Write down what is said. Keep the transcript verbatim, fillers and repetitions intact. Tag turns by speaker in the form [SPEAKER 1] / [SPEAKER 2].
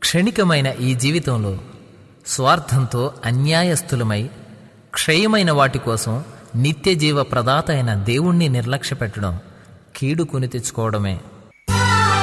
[SPEAKER 1] క్షణికమైన ఈ జీవితంలో స్వార్థంతో అన్యాయస్థులమై క్షయమైన వాటి కోసం నిత్యజీవ ప్రదాత అయిన దేవుణ్ణి నిర్లక్ష్య పెట్టడం కీడు కొని తెచ్చుకోవడమే.